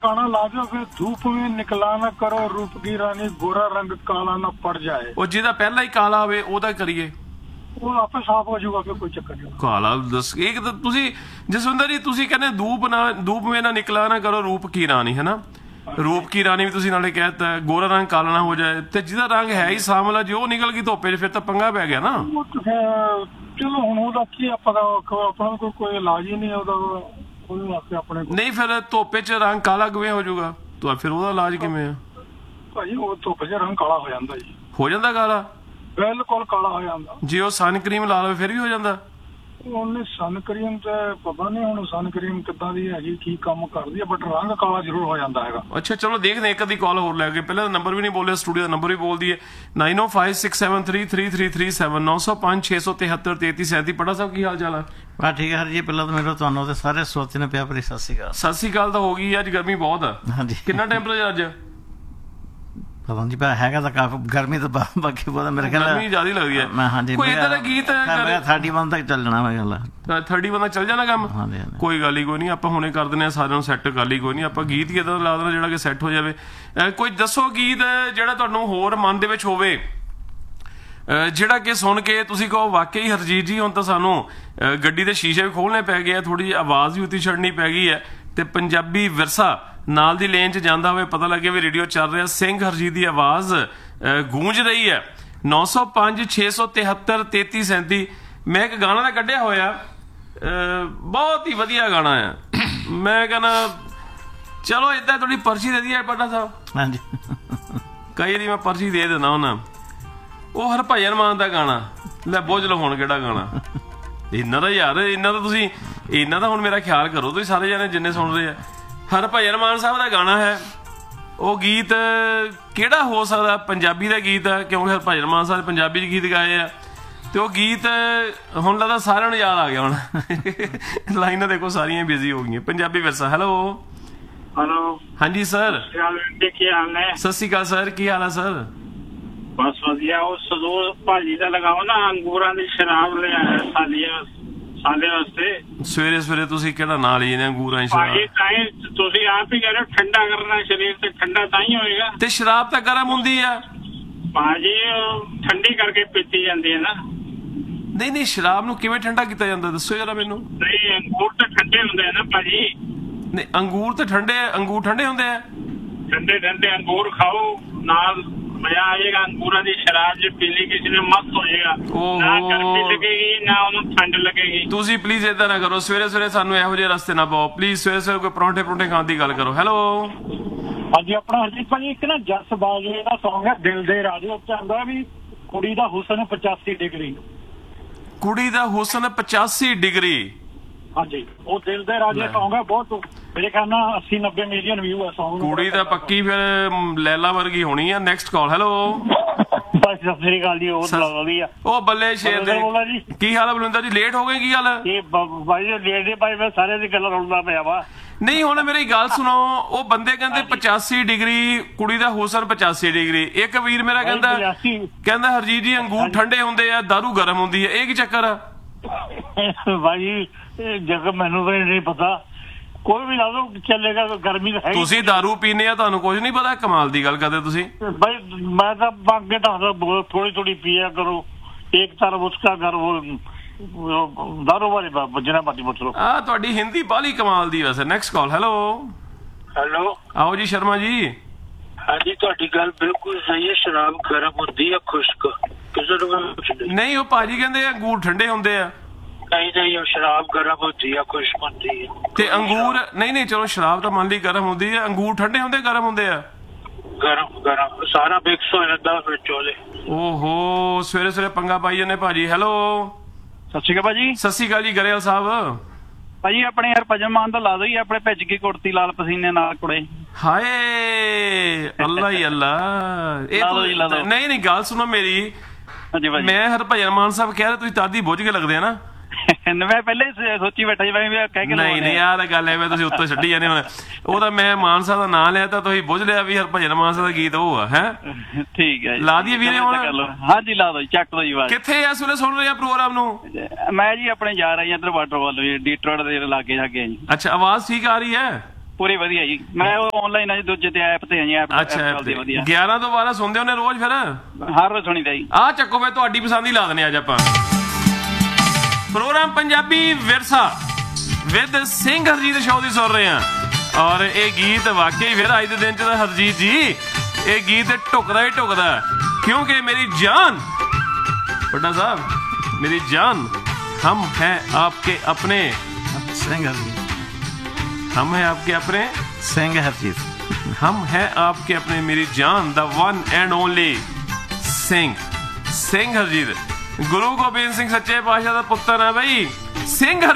गाना ला दो फिर धूप में निकला ना करो रूप की रानी गोरा रंग काला ना पड़ जाए। ਉਹ ਜਿਹਦਾ ਪਹਿਲਾਂ ਹੀ ਕਾਲਾ ਹੋਵੇ ਉਹਦਾ ਕਰੀਏ, वो आपे साफ हो जाएगा, फिर कोई चक्कर नहीं। ਕਾਲਾ ਦੱਸ ਇੱਕ ਤਾਂ ਤੁਸੀਂ ਜਸਵਿੰਦਰ ਜੀ ਤੁਸੀਂ ਕਹਿੰਦੇ ਧੂਪ ਮੇ ਨਾ ਨਿਕਲਾ ਨਾ ਕਰੋ ਰੂਪ ਕੀ ਰਾਣੀ, ਹੈ ਨਾ? ਰੂਪ ਕੀ ਰਾਣੀ ਵੀ ਤੁਸੀਂ ਨਾਲੇ ਕਹਿਤਾ, ਗੋਰਾ ਰੰਗ ਕਾਲਾ ਨਾ ਹੋ ਜਾਏ, ਤੇ ਜਿਹਦਾ ਰੰਗ ਹੈ ਹੀ ਸਾਂਵਲਾ ਜੇ ਉਹ ਨਿਕਲ ਗਈ ਧੁੱਪੇ 'ਚ ਫਿਰ ਤਾਂ ਪੰਗਾ ਪੈ ਗਿਆ ਨਾ। ਚਲੋ ਹੁਣ ਉਹਦਾ ਕੀ ਆਪਾਂ ਆਪਣਾ ਕੋਈ ਇਲਾਜ ਹੀ ਨਹੀਂ ਉਹਦਾ, ਉਹਦੇ ਵਾਸਤੇ ਆਪਣੇ ਕੋਲ ਨਹੀਂ ਫਿਰ ਧੁੱਪੇ 'ਚ ਰੰਗ ਕਾਲਾ ਕਿਵੇਂ ਹੋ ਜਾਊਗਾ? ਤਾਂ ਫਿਰ ਉਹਦਾ ਇਲਾਜ ਕਿਵੇਂ ਆ ਭਾਜੀ? ਉਹ ਧੁੱਪ 'ਚ ਰੰਗ ਕਾਲਾ ਹੋ ਜਾਂਦਾ ਜੀ, ਹੋ ਜਾਂਦਾ ਕਾਲਾ, ਬਿਲਕੁਲ ਕਾਲਾ ਹੋ ਜਾਂਦਾ। ਜੇ ਉਹ ਸਨ ਕਰੀਮ ਲਾ ਲਵੇ ਫਿਰ ਵੀ ਹੋ ਜਾਂਦਾ? ਉਹਨੇ ਸਨ ਕਰੀਮ ਤੇ ਪਤਾ ਨਹੀਂ ਹੁਣ ਸਨ ਕਰੀਮ ਕਿੱਦਾਂ ਦੀ ਹੈਗੀ, ਕੀ ਕੰਮ ਕਰਦੀ ਹੈ, ਬਟ ਰੰਗ ਕਾਲਾ ਜ਼ਰੂਰ ਹੋ ਜਾਂਦਾ ਹੈਗਾ। ਅੱਛਾ ਚਲੋ ਦੇਖਦੇ ਇੱਕ ਅੱਧੀ ਕਾਲ ਹੋਰ ਲੈ ਕੇ, ਪਹਿਲਾਂ ਨੰਬਰ ਵੀ ਨਹੀਂ ਬੋਲਿਆ, ਸਟੂਡੀਓ ਦਾ ਨੰਬਰ ਵੀ ਬੋਲ ਦਈਏ 9056733337 9056733337। ਪੜਾ ਸਾਹਿਬ ਕੀ ਹਾਲ ਚਾਲ ਹੈ? ਬਸ ਠੀਕ ਹੈ ਜੀ। ਪਹਿਲਾਂ ਤਾਂ ਮੈਨੂੰ ਤੁਹਾਨੂੰ ਤੇ ਸਾਰੇ ਸੋਚਣੇ ਪਿਆ ਭਰੀ ਸਤਿ ਸ਼੍ਰੀ ਅਕਾਲ। ਸਤਿ ਸ਼੍ਰੀ ਅਕਾਲ ਤਾਂ ਹੋ ਗਈ, ਅੱਜ ਗਰਮੀ ਬਹੁਤ ਆ। ਹਾਂਜੀ ਕਿੰਨਾ ਟੈਂਪਰੇਚਰ ਅੱਜ? ਪਤਾ ਨਹੀਂ ਪਰ ਹੈਗਾ ਤਾਂ ਕਾਫੀ ਗਰਮੀ ਤਾਂ ਬਾਕੀ ਬਹੁਤ ਮੇਰੇ ਖਿਆਲ ਗਰਮੀ ਜ਼ਿਆਦਾ ਲੱਗਦੀ ਹੈ। ਹਾਂਜੀ ਕੋਈ ਇਦਾਂ ਦਾ ਗੀਤ 31 ਤੱਕ ਚੱਲਣਾ ਮੈਂ ਗੱਲ 30 ਬੰਦਾ ਚੱਲ ਜਾਣਾ ਕੰਮ। ਹਾਂਜੀ ਕੋਈ ਗੱਲ ਹੀ ਕੋਈ ਨਹੀਂ, ਆਪਾਂ ਹੁਣੇ ਕਰ ਦਿੰਦੇ ਆ ਸਾਰਿਆਂ ਨੂੰ ਸੈੱਟ ਕਰ ਲਈ, ਕੋਈ ਨਹੀਂ ਆਪਾਂ ਗੀਤ ਕਿਦਾਂ ਲਾ ਦੇਣਾ ਜਿਹੜਾ ਕਿ ਸੈੱਟ ਹੋ ਜਾਵੇ। ਕੋਈ ਦੱਸੋ ਗੀਤ ਜਿਹੜਾ ਤੁਹਾਨੂੰ ਹੋਰ ਮਨ ਦੇ ਵਿੱਚ ਹੋਵੇ, ਜਿਹੜਾ ਕਿ ਸੁਣ ਕੇ ਤੁਸੀਂ ਕਹੋ ਵਾਕਈ ਹਰਜੀਤ ਜੀ ਹੁਣ ਤਾਂ ਸਾਨੂੰ ਗੱਡੀ ਦੇ ਸ਼ੀਸ਼ੇ ਵੀ ਖੋਲਣੇ ਪੈ ਗਏ ਆ, ਥੋੜੀ ਜਿਹੀ ਆਵਾਜ਼ ਵੀ ਉੱਤੀ ਛੱਡਣੀ ਪੈ ਗਈ ਹੈ, ਤੇ ਪੰਜਾਬੀ ਵਿਰਸਾ ਨਾਲ ਦੀ ਲੇਨ 'ਚ ਜਾਂਦਾ ਹੋਵੇ, ਪਤਾ ਲੱਗੇ ਵੀ ਰੇਡੀਓ ਚੱਲ ਰਿਹਾ, ਸਿੰਘ ਹਰਜੀਤ ਦੀ ਆਵਾਜ਼ ਗੂੰਜ ਰਹੀ ਹੈ। 9056733337। ਮੈਂ ਇੱਕ ਗਾਣਾ ਦਾ ਕੱਢਿਆ ਹੋਇਆ, ਬਹੁਤ ਹੀ ਵਧੀਆ ਗਾਣਾ ਆ। ਮੈਂ ਕਹਿੰਦਾ ਚਲੋ ਏਦਾਂ ਥੋੜੀ ਪਰਚੀ ਦੇ ਦਈਏ ਪਟਨਾ ਸਾਹਿਬ। ਹਾਂਜੀ ਕਈ ਵਾਰੀ ਮੈਂ ਪਰਚੀ ਦੇ ਦਿੰਦਾ ਉਹਨਾਂ। ਉਹ ਹਰਭਜਨ ਮਾਨ ਦਾ ਗਾਣਾ, ਲੈ ਬੁੱਝ ਲਓ ਹੁਣ ਕਿਹੜਾ ਗਾਣਾ ਇਹਨਾਂ ਦਾ ਯਾਰ, ਇਹਨਾਂ ਦਾ ਤੁਸੀਂ ਇਹਨਾਂ ਦਾ ਹੁਣ ਮੇਰਾ ਖਿਆਲ ਕਰੋ ਤੁਸੀਂ ਸਾਰੇ ਜਣੇ ਜਿੰਨੇ ਸੁਣ ਰਹੇ ਆ। ਹਰਭਜਨ ਮਾਨ ਸਾਹਿਬ ਦਾ ਗਾਣਾ ਹੈ, ਉਹ ਗੀਤ ਕਿਹੜਾ ਹੋ ਸਕਦਾ? ਪੰਜਾਬੀ ਦਾ ਗੀਤ ਆ, ਕਿਉਂਕਿ ਹਰਭਜਨ ਮਾਨ ਸਾਹਿਬ ਪੰਜਾਬੀ 'ਚ ਗੀਤ ਗਾਏ ਆ, ਤੇ ਉਹ ਗੀਤ ਹੁਣ ਲੱਗਦਾ ਸਾਰਿਆਂ ਨੂੰ ਯਾਦ ਆ ਗਿਆ ਹੁਣ। ਲਾਈਨਾਂ ਦੇਖੋ ਸਾਰੀਆਂ ਬਿਜ਼ੀ ਹੋ ਗਈਆਂ। ਪੰਜਾਬੀ ਵਿਰਸਾ। ਹੈਲੋ ਹੈਲੋ ਹਾਂਜੀ ਸਰ, ਕੀ ਹਾਲ ਹੈ? ਸਤਿ ਸ਼੍ਰੀ ਅਕਾਲ ਸਰ, ਕੀ ਹਾਲ ਆ ਸਰ? ਬਸ ਵਧੀਆ। ਉਹ ਸਦੂਰ ਭਾਜੀ ਦਾ ਲਗਾਓ ਨਾ, ਅੰਗੂਰਾਂ ਦੀ ਸ਼ਰਾਬ ਲਿਆ ਸਾਡੇ ਵਾਸਤੇ। ਸਵੇਰੇ ਸਵੇਰੇ ਤੁਸੀਂ ਕਿਹੜਾ ਨਾਂ ਲਈ ਜਾਂਦੇ ਅੰਗੂਰਾਂ ਦੀ ਭਾਜੀ? ਸ਼ਰਾਬ? ਤਾਂ ਤੁਸੀਂ ਆਪ ਹੀ ਕਹਿ ਰਹੇ ਹੋ ਠੰਡਾ ਕਰਨਾ ਸਰੀਰ, ਤੇ ਠੰਡਾ ਤਾਂ ਹੀ ਹੋਏਗਾ। ਤੇ ਸ਼ਰਾਬ ਤਾਂ ਗਰਮ ਹੁੰਦੀ ਆ ਭਾਜੀ, ਠੰਡੀ ਕਰਕੇ ਪੀਤੀ ਜਾਂਦੀ ਹੈ ਨਾ। ਨਹੀਂ ਨਹੀਂ, ਸ਼ਰਾਬ ਨੂੰ ਕਿਵੇਂ ਠੰਡਾ ਕੀਤਾ ਜਾਂਦਾ ਦੱਸੋ ਜਰਾ ਮੈਨੂੰ। ਨਹੀਂ, ਅੰਗੂਰ ਤਾਂ ਠੰਡੇ ਹੁੰਦੇ ਆ ਨਾ ਭਾਜੀ। ਨਹੀਂ ਅੰਗੂਰ ਤਾਂ ਠੰਡੇ, ਅੰਗੂਰ ਠੰਡੇ ਹੁੰਦੇ ਆ। ਠੰਡੇ ਠੰਡੇ ਅੰਗੂਰ ਖਾਓ, ਨਾਲ ਮਜ਼ਾ ਆ ਜਾਏਗਾ। ਅੰਗੂਰਾਂ ਦੀ ਸ਼ਰਾਬ ਜੇ ਪੀ ਲਈ ਕਿਸੇ ਨੇ ਮਸਤ ਹੋ ਜਾਏਗਾ, ਨਾ ਗਰਮੀ ਲੱਗੇਗੀ ਨਾ ਉਹਨੂੰ ਠੰਡ ਲੱਗੇਗੀ। ਤੁਸੀਂ ਪਲੀਜ਼ ਏਦਾਂ ਨਾ ਕਰੋ, ਸਵੇਰੇ ਸਵੇਰੇ ਸਾਨੂੰ ਇਹੋ ਜਿਹੇ ਰਸਤੇ ਨਾ ਪਾਓ ਪਲੀਜ਼। ਸਵੇਰੇ ਸਵੇਰੇ ਕੋਈ ਪਰੌਂਠੇ ਖਾਣ ਦੀ ਗੱਲ ਕਰੋ। ਹੈਲੋ ਹਾਂਜੀ, ਆਪਣਾ ਹਰਜੀਤ ਭਾਜੀ ਇੱਕ ਨਾ ਜਸ ਬਾਜਵੇ ਦਾ ਸੌਂਗ ਹੈ ਦਿਲ ਦੇ ਰਾਜੇ, ਉੱਤੇ ਆਉਂਦਾ ਵੀ ਕੁੜੀ ਦਾ ਹੁਸਨ 85 ਡਿਗਰੀ। ਕੁੜੀ ਦਾ ਹੁਸਨ 85 ਡਿਗਰੀ। ਹਾਂਜੀ, ਉਹ ਦਿਲ ਦੇ ਰਾਜੇ ਸੌਂਗ ਹੈ, ਬਹੁਤ ਮੇਰੇ ਖਿਆਲ ਨਾਲ 80-90 ਮਿਲੀਅਨ ਵਿਊ ਹੈ ਸੌਂਗ। ਕੁੜੀ ਤਾਂ ਪੱਕੀ ਫਿਰ ਲੈਲਾ ਵਰਗੀ ਹੋਣੀ ਆ। Next call. Hello Sat Sri ਅਕਾਲ ਜੀ। ਉਹ ਵਧੀਆ। ਉਹ ਬੱਲੇ ਸ਼ੇਰ ਦੇ ਕੀ ਹਾਲ ਹੈ ਬਲਵਿੰਦਰ ਜੀ? ਲੇਟ ਹੋ ਗਏ ਕੀ ਗੱਲ? ਇਹ ਬਾਈ ਲੇਟ ਦੇ ਭਾਈ, ਮੈਂ ਸਾਰਿਆਂ ਦੀ ਗੱਲ ਰੋਲਦਾ ਪਿਆ ਵਾ। ਨਹੀਂ ਹੁਣ ਮੇਰੀ ਗੱਲ ਸੁਣੋ, ਉਹ ਬੰਦੇ ਕਹਿੰਦੇ 85 ਡਿਗਰੀ ਕੁੜੀ ਦਾ ਹੁਸਨ 85 ਡਿਗਰੀ। ਇੱਕ ਵੀਰ ਮੇਰਾ ਕਹਿੰਦਾ ਹਰਜੀਤ ਜੀ ਅੰਗੂਰ ਠੰਡੇ ਹੁੰਦੇ ਆ, ਦਾਰੂ ਗਰਮ ਹੁੰਦੀ ਹੈ, ਇਹ ਕੀ ਚੱਕਰ ਆ? ਭਾਈ ਜਦ ਮੈਨੂੰ ਤਾਂ ਨਹੀਂ ਪਤਾ, ਕੋਈ ਵੀ ਲਾ ਦੋ ਚੱਲੇਗਾ, ਗਰਮੀ ਤਾਂ ਹੈ। ਤੁਸੀਂ ਦਾਰੂ ਪੀਨੇ ਆ, ਤੁਹਾਨੂੰ ਕੁਝ ਨਹੀਂ ਪਤਾ? ਕਮਾਲ ਦੀ ਗੱਲ ਕਰਦੇ ਤੁਸੀਂ। ਭਾਈ ਮੈਂ ਤਾਂ ਅੱਗੇ ਤਾਂ ਥੋੜੀ ਥੋੜੀ ਪੀਆ ਕਰੋ, ਇੱਕ ਤਰਫ ਉਸਕਾ ਘਰ ਦਾਰੂ ਵਾਲੇ ਜਿੰਨਾ ਮਰਜ਼ੀ ਪੁੱਛ ਲਓ। ਆ ਤੁਹਾਡੀ ਹਿੰਦੀ ਬਾਲੀ ਕਮਾਲ ਦੀ ਵੈਸੇ। Next call. ਹੈਲੋ ਹੈਲੋ ਆਓ ਜੀ ਸ਼ਰਮਾ ਜੀ। ਹਾਂਜੀ, ਤੁਹਾਡੀ ਗੱਲ ਬਿਲਕੁਲ ਸਹੀ ਹੈ। ਸ਼ਰਾਬ ਗਰਮ ਹੁੰਦੀ ਹੈ, ਖੁਸ਼ਕ ਕਿਸੇ ਨੂੰ ਨਹੀਂ। ਉਹ ਭਾਜੀ ਕਹਿੰਦੇ ਅੰਗੂਰ ਠੰਡੇ ਹੁੰਦੇ ਆ। ਨਹੀਂ, ਉਹ ਸ਼ਰਾਬ ਗਰਮ ਹੁੰਦੀ ਹੈ, ਖੁਸ਼ਕ ਹੁੰਦੀ ਹੈ। ਤੇ ਅੰਗੂਰ ਨਹੀਂ ਚਲੋ ਸ਼ਰਾਬ ਤਾਂ ਮੰਨ ਲਈ ਗਰਮ ਹੁੰਦੀ ਹੈ, ਅੰਗੂਰ ਠੰਡੇ ਹੁੰਦੇ ਗਰਮ ਹੁੰਦੇ ਆ? ਗਰਮ ਸਾਰਾ ਮਿਕਸ ਹੋ ਜਾਂਦਾ ਵਿੱਚ ਉਹਦੇ। ਓਹੋ ਸਵੇਰੇ ਸਵੇਰੇ ਪੰਗਾ ਪਾਈ ਜਾਂਦੇ ਭਾਜੀ। ਹੈਲੋ ਸਤਿ ਸ਼੍ਰੀ ਅਕਾਲ ਭਾਜੀ। ਸਤਿ ਸ਼੍ਰੀ ਅਕਾਲ ਜੀ ਗਰੇਵਾਲ ਸਾਹਿਬ। ਭਾਜੀ ਆਪਣੇ ਹਰਭਜਨ ਮਾਨ ਦਾ ਲਾ ਦੋ ਜੀ, ਆਪਣੇ ਭਿੱਜ ਕੇ ਕੁੜਤੀ ਲਾਲ ਪਸੀਨੇ ਨਾਲ ਕੁੜੇ। ਹਾਏ ਅੱਲਾ ਹੀ ਅੱਲਾ। ਇਹ ਨਹੀਂ ਗੱਲ ਸੁਣੋ ਮੇਰੀ। ਮੈਂ ਹਰਭਜਨ ਮਾਨ ਸਾਹਿਬ ਕਹਿ ਰਿਹਾ, ਤੁਸੀਂ ਤਾਦੀ ਬੁੱਝ ਕੇ ਲੱਗਦੇ ਆ ਨਾ। ਮੈਂ ਪਹਿਲੇ ਸੋਚੀ ਬੈਠਾ ਜੀ ਕਹਿ ਕੇ। ਨਹੀਂ ਆਹ ਤਾਂ ਗੱਲ ਐਵੇਂ ਤੁਸੀਂ ਉੱਤੇ ਛੱਡੀ ਜਾਂਦੇ ਹੁਣ। ਉਹ ਤਾਂ ਮੈਂ ਮਾਨ ਸਾਹਿਬ ਦਾ ਨਾਂ ਲਿਆ ਤਾਂ ਤੁਸੀਂ ਬੁੱਝ ਲਿਆ ਵੀ ਹਰਭਜਨ ਮਾਨ ਸਾਹਿਬ ਦਾ ਗੀਤ ਉਹ ਆ। ਹੈ ਠੀਕ ਹੈ, ਲਾ ਦਈਏ ਵੀਰੇ ਹੁਣ? ਹਾਂਜੀ ਲਾ ਦੋ, ਚੱਕ ਦੋ ਜੀ ਆਵਾਜ਼। ਕਿੱਥੇ ਇਸ ਵੇਲੇ ਸੁਣ ਰਹੇ ਆ ਪ੍ਰੋਗਰਾਮ ਨੂੰ? ਮੈਂ ਜੀ ਆਪਣੇ ਜਾ ਰਹੀ ਇੱਧਰ ਵਾਟਰ ਵੱਲ, ਡੀਟਰੋਇਟ ਦੇ ਲਾਗੇ ਜਾਗੇ ਜੀ। ਅੱਛਾ, ਆਵਾਜ਼ ਠੀਕ ਆ ਰਹੀ ਹੈ? ਪੂਰੀ ਵਧੀਆ ਜੀ। ਮੈਂ ਆਨਲਾਈਨ ਅਜੇ ਦੂਜੇ ਤੇ ਐਪ ਤੇ ਜੀ ਐਪ ਅੱਛਾ ਚੱਲਦੀ ਵਧੀਆ। 11 ਤੋਂ 12 ਸੁਣਦੇ ਹੁੰਦੇ ਰੋਜ਼ ਫਿਰ? ਹਰ ਰੋਜ਼ ਸੁਣੀਦਾ ਜੀ। ਆ ਚੱਕੋ ਵੇ ਤੁਹਾਡੀ ਪਸੰਦ ਹੀ ਲਾ ਦਨੇ ਅੱਜ ਆਪਾਂ ਪ੍ਰੋਗਰਾਮ ਪੰਜਾਬੀ ਵਿਰਸਾ ਵਿਦ ਸਿੰਘ ਹਰਜੀਤ ਸ਼ੋਅ ਦੀ ਸੁਣ ਰਹੇ ਆ ਔਰ ਇਹ ਗੀਤ ਵਾਕਈ ਫਿਰ ਅੱਜ ਦੇ ਦਿਨ ਚ ਤਾਂ ਹਰਜੀਤ ਜੀ ਇਹ ਗੀਤ ਢੁਕਦਾ ਹੀ ਢੁਕਦਾ ਕਿਉਂਕਿ ਮੇਰੀ ਜਾਨ ਵੱਡਾ ਸਾਹਿਬ मेरी जान हम हैं आपके अपने सिंह हरजीत, हम हैं आपके अपने सिंह हरजीत, हम हैं आपके अपने मेरी जान the one and only Singh Harjeet Guru Gobind Singh सच्चे पातशाह दा पुत्तर है बई सिंह